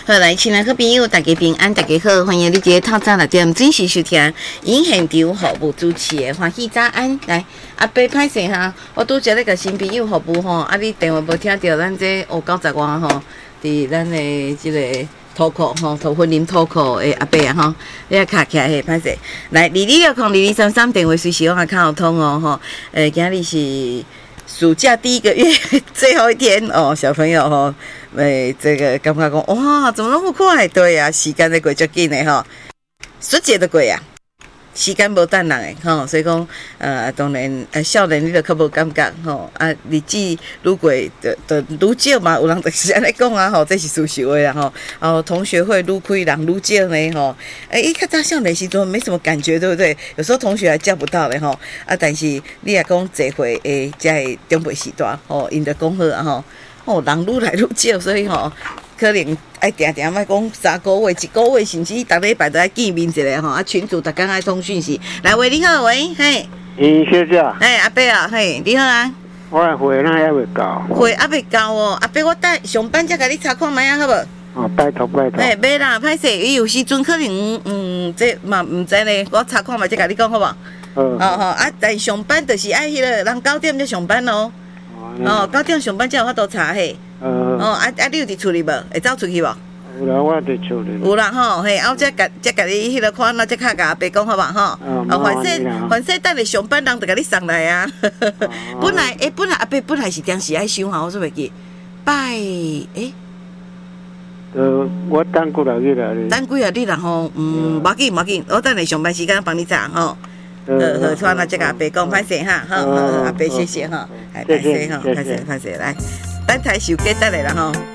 好，来，亲爱好朋友，大家平安，大家好，欢迎你今日透早6点准时收听因现场服务主持的欢喜早安。来，阿伯歹势哈，我拄则咧甲新朋友服务吼，啊，你电话无听到，咱这90外吼，伫咱的即个土库吼，土婚姻土库的阿伯啊吼，你啊卡起来嘿，歹势。来，22602233电话随时我卡有通哦吼，今日是暑假第1个月最后一天哦，小朋友吼。这个感觉讲哇，怎么那么快？对呀、时间在过足紧的吼，暑假都过呀，时间无等人的吼，所以讲当然少年你就较无感觉吼，日子愈过就愈少嘛，有人就是安尼讲啊吼，这是事实的啦吼，同学会愈开人愈少呢吼，较早少年时阵没什么感觉，对不对？有时候同学还叫不到嘞吼，但是你若讲聚会在中辈时段吼，因就讲好啊吼。人愈来愈少，所以可能爱定定莫讲3个月、1个月，甚至逐礼拜都爱见面一下吼。群组逐工爱通讯息。来，喂，你好，喂，嘿。 小姐。 阿伯啊，嘿，你好啊。 我的货哪还未到？ 货还未到哦，阿伯，我等上班才甲你查看卖啊，好无？ 拜托。 袂啦，歹势，伊有时阵可能这嘛毋知咧，我查看卖才甲你讲好无？但上班就是爱迄个人9点才上班咯。9点上班才有法度查嘿。你有伫厝里无？会走出去无？ 有啦，我伫厝里。 有啦吼，嘿，我才甲你迄个看，才较甲阿伯讲好无吼？凡说等下上班人就甲你送来啊。本来阿伯本来是定时爱收吼，我说袂记。 我等几日啦？ 等几日啦吼？无要紧，我等下上班时间帮你查吼。好，那这个阿伯讲歹势哈，好，阿伯谢谢哈，歹势哈，歹势来，等台收假得来啦吼。